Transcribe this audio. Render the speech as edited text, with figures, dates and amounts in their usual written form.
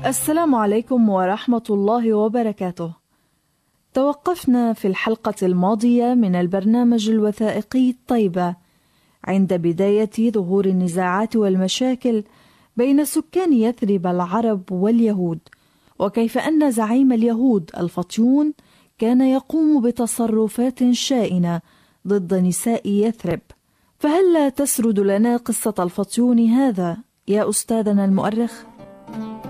السلام عليكم ورحمة الله وبركاته. توقفنا في الحلقة الماضية من البرنامج الوثائقي طيبة عند بداية ظهور النزاعات والمشاكل بين سكان يثرب العرب واليهود، وكيف أن زعيم اليهود الفطيون كان يقوم بتصرفات شائنة ضد نساء يثرب. فهل لا تسرد لنا قصة الفطيون هذا يا أستاذنا المؤرخ؟